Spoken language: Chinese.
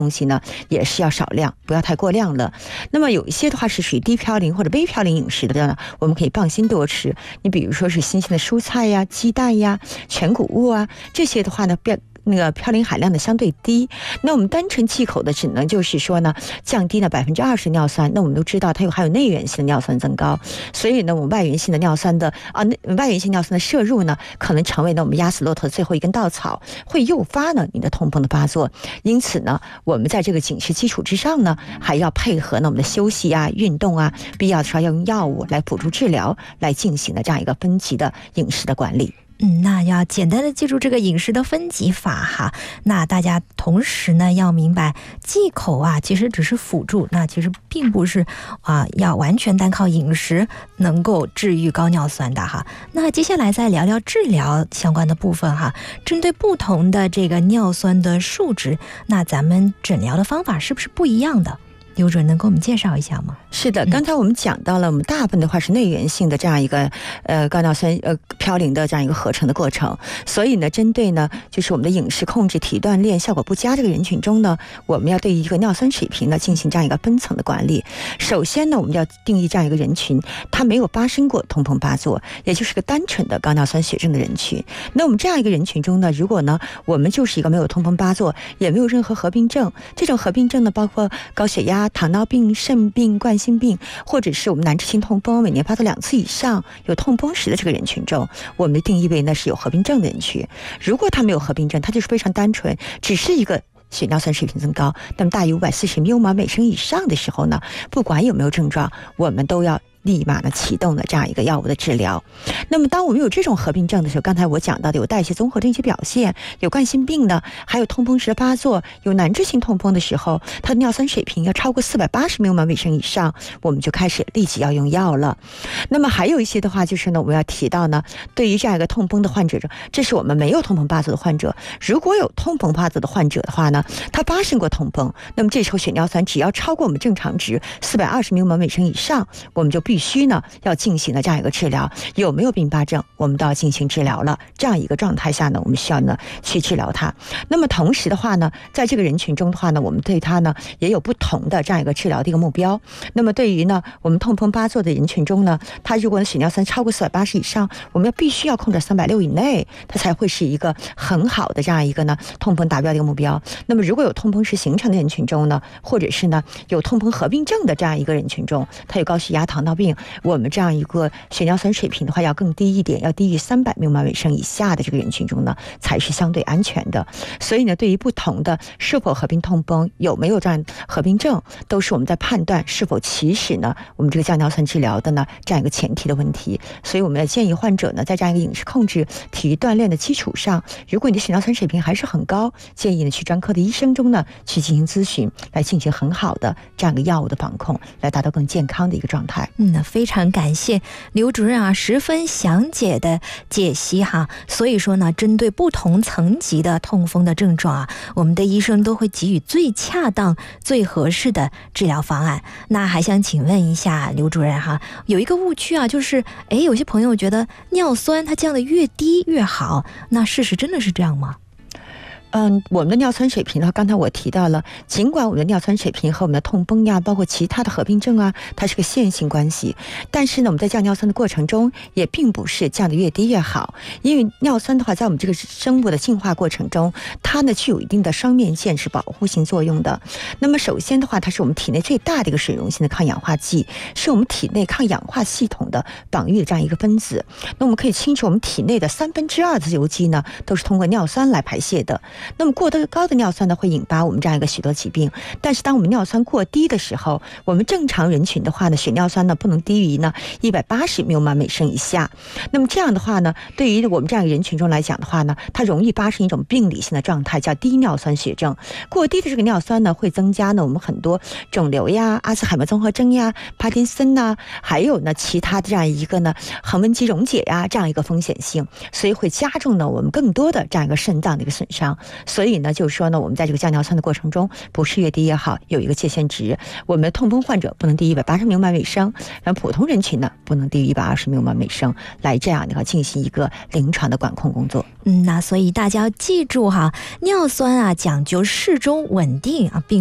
东西呢也是要少量，不要太过量了。那么有一些的话是属于低嘌呤或者微嘌呤饮食的呢，我们可以放心多吃。你比如说是新鲜的蔬菜呀、鸡蛋呀、全谷物啊，这些的话呢那个嘌呤含量的相对低，那我们单纯忌口的只能就是说呢，降低了20%尿酸。那我们都知道它含有内源性的尿酸增高，所以呢，我们外源性的尿酸的外源性尿酸的摄入呢，可能成为呢我们压死骆驼的最后一根稻草，会诱发呢你的痛风的发作。因此呢，我们在这个饮食基础之上呢，还要配合呢我们的休息啊、运动啊，必要的时候要用药物来辅助治疗，来进行的这样一个分级的饮食的管理。 那要简单的记住这个饮食的分级法哈。那大家同时呢要明白，忌口啊其实只是辅助，那其实并不是要完全单靠饮食能够治愈高尿酸的哈。那接下来再聊聊治疗相关的部分哈。针对不同的这个尿酸的数值，那咱们诊疗的方法是不是不一样的？刘主任能给我们介绍一下吗？ 是的，刚才我们讲到了，我们大部分的话是内源性的这样一个高尿酸嘌呤的这样一个合成的过程，所以呢，针对呢就是我们的饮食控制、体育锻炼效果不佳这个人群中呢，我们要对于一个尿酸水平呢进行这样一个分层的管理。首先呢，我们要定义这样一个人群，他没有发生过痛风发作，也就是个单纯的高尿酸血症的人群。那我们这样一个人群中呢，如果呢我们就是一个没有痛风发作，也没有任何合并症，这种合并症呢包括高血压、糖尿病、肾病、冠心病，或者是我们难治性痛风，每年发作2次以上，有痛风史的这个人群中，我们定义为呢是有合并症的人群。如果他没有合并症，他就是非常单纯，只是一个血尿酸水平增高，那么大于540缪马每升以上的时候呢，不管有没有症状，我们都要立马的启动的这样一个药物的治疗。那么当我们有这种合并症的时候，刚才我讲到的有代谢综合症一些表现，有冠心病的，还有痛风时的发作，有难治性痛风的时候，它的尿酸水平要超过480缪马每升以上，我们就开始立即要用药了。那么还有一些的话就是呢，我们要提到呢，对于这样一个痛风的患者，这是我们没有痛风发作的患者。如果有痛风发作的患者的话呢，他发生过痛风，那么这时候血尿酸只要超过我们正常值420缪马每升以上，我们就必须呢要进行的这样一个治疗。有没有并发症，我们都要进行治疗了。这样一个状态下呢，我们需要呢去治疗它。那么同时的话呢，在这个人群中的话呢，我们对它呢也有不同的这样一个治疗的一个目标。那么对于呢我们痛风发作的人群中呢，他如果血尿酸超过480以上，我们必须要控制360以内，它才会是一个很好的这样一个呢痛风达标的一个目标。那么如果有痛风时形成的人群中呢，或者是呢有痛风合并症的这样一个人群中，他有高血压、糖尿病，我们这样一个血尿酸水平的话要更低一点，要低于300缪马每升以下的这个人群中呢，才是相对安全的。所以呢，对于不同的是否合并痛风，有没有这样合并症，都是我们在判断是否起始呢我们这个降尿酸治疗的呢这样一个前提的问题。所以我们要建议患者呢，在这样一个饮食控制、体育锻炼的基础上，如果你的血尿酸水平还是很高，建议呢去专科的医生中呢去进行咨询，来进行很好的这样一个药物的防控，来达到更健康的一个状态。 那非常感谢刘主任十分详解的解析哈。所以说呢，针对不同层级的痛风的症状我们的医生都会给予最恰当、最合适的治疗方案。那还想请问一下刘主任有一个误区就是有些朋友觉得尿酸它降得越低越好，那事实真的是这样吗？ 我们的尿酸水平的话，刚才我提到了，尽管我们的尿酸水平和我们的痛风呀，包括其他的合并症它是个线性关系，但是呢，我们在降尿酸的过程中，也并不是降得越低越好。因为尿酸的话，在我们这个生物的进化过程中，它呢具有一定的双面键，是保护性作用的。那么首先的话，它是我们体内最大的一个水溶性的抗氧化剂，是我们体内抗氧化系统的防御的这样一个分子。那我们可以清楚，我们体内的2/3的油基呢，都是通过尿酸来排泄的。那么过高的尿酸呢，会引发我们这样一个许多疾病。但是当我们尿酸过低的时候，我们正常人群的话呢，血尿酸呢不能低于呢180缪马每升以下。那么这样的话呢，对于我们这样一个人群中来讲的话呢，它容易发生一种病理性的状态，叫低尿酸血症。过低的这个尿酸呢，会增加呢我们很多肿瘤呀、阿兹海默综合征呀、帕金森还有呢其他的这样一个呢横纹肌溶解呀这样一个风险性，所以会加重呢我们更多的这样一个肾脏的一个损伤。 所以呢，就是说呢，我们在这个降尿酸的过程中，不是越低越好，有一个界限值。我们痛风患者不能低于180明白每升，然后普通人群呢不能低于120明白每升，来这样的话进行一个临床的管控工作。 那所以大家要记住哈，尿酸啊讲究适中稳定啊，并